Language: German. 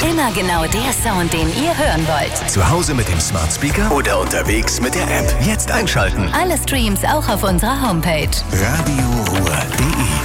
Immer genau der Sound, den ihr hören wollt. Zu Hause mit dem Smart Speaker oder unterwegs mit der App. Jetzt einschalten. Alle Streams auch auf unserer Homepage. radioruhr.de